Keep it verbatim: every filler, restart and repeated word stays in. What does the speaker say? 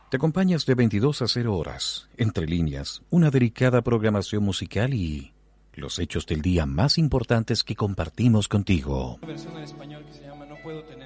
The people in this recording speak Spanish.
Te acompañas de veintidós a cero horas, entre líneas, una delicada programación musical y los hechos del día más importantes que compartimos contigo. Una versión en español que se llama No puedo tener.